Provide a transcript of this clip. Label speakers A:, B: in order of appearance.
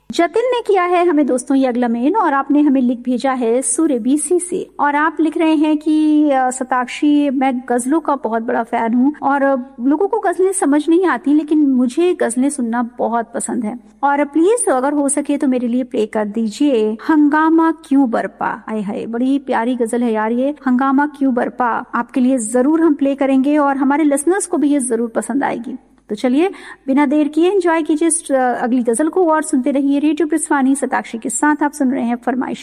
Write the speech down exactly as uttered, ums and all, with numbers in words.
A: जतिन ने किया है हमें दोस्तों ये अगला मेल, और आपने हमें लिख भेजा है सूर्य बीसी से, और आप लिख रहे हैं कि शताक्षी, मैं गजलों का बहुत बड़ा फैन हूँ और लोगों को गजलें समझ नहीं आती, लेकिन मुझे गजलें सुनना बहुत पसंद है, और प्लीज अगर हो सके तो मेरे लिए प्ले कर दीजिए हंगामा क्यों बरपा। आए हाय, बड़ी प्यारी गजल है यार ये, हंगामा क्यों बरपा आपके लिए जरूर हम प्ले करेंगे और हमारे लिसनर्स को भी ये जरूर पसंद आएगी। तो चलिए बिना देर किए एंजॉय कीजिए अगली गजल को और सुनते रहिए रेडियो प्रिस्वानी शताक्षी के साथ। आप सुन रहे हैं फरमाइश।